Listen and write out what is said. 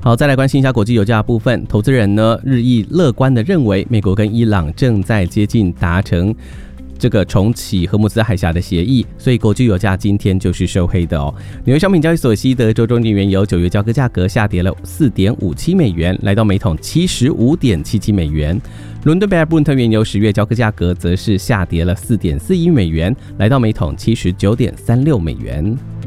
好，再来关心一下国际油价的部分。投资人呢日益乐观的认为，美国跟伊朗正在接近达成这个重启荷姆斯海峡的协议，所以国际油价今天就是收黑的哦。纽约商品交易所西德州中级原油9月交割价格下跌了 4.57 美元，来到每桶 75.77 美元。伦敦北海布伦特原油10月交割价格则是下跌了 4.41 美元，来到每桶 79.36 美元。